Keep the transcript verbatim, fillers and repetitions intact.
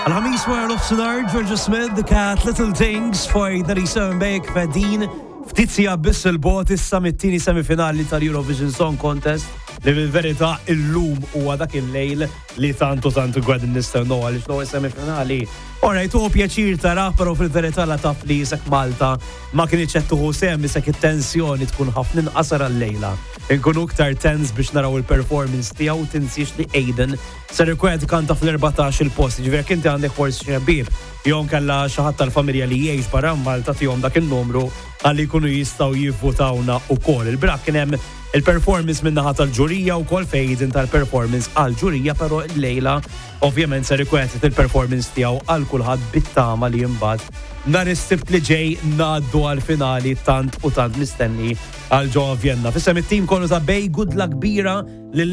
Al-ħamis wara l-ofsinar, Georgia Smith, The Cat, Little Things, for thirty-seven bejk fedin, ftizja biss il-bot issa mit-tieni semifinali tal-Eurovision Song Contest, li fil-verità illum huwa dak il-lejl li tantu tantu għadin nistennu għaliex l-ewwel semifinali. Orajt, u pjaċir tara, però fil-verità la taf li jisek Malta ma kienx qed tuħu sehem isek it-tensjoni tkun ħafna inqasar għal-lejla. Inkunu iktar tens biex naraw il-performance tiegħu tinsiex li Aiden ser ikwed kanta fl-erbatax il-post. Ġifier inti għandek forsi xi ħbieb jew kellha xi ħadd tal-familja li jgħix barra Malta tihom dak in-numru għalli jkunu jistgħu jivvutawna wkoll. Il-brak kien hemm il-performance min-naħa tal-ġurija wkoll fejn tal-performance għall-ġurija, però l-lejla ovvjament ser ikwed il-performance tiegħu għal kulħadd bit-tama li imbagħad nhar is-sibt li ġej ngħaddu għall-finali tant u tant mistenni għal ġewwa Vienna. Fissem it-tim kollu ta' bej good luck kbira lil